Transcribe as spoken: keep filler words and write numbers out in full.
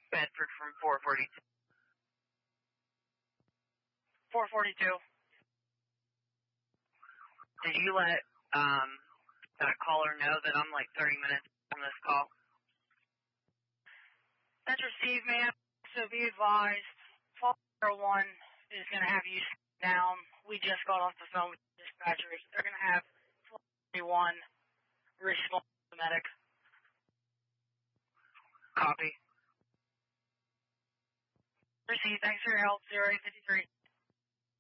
Bedford from four forty-two. four forty-two. Did you let um that caller know that I'm like thirty minutes on this call? That's received, ma'am. So be advised, Caller one is going to have you down. We just got off the phone with dispatchers. They're going to have one respond to the medic. Copy. Received. Thanks for your help. zero eight five three.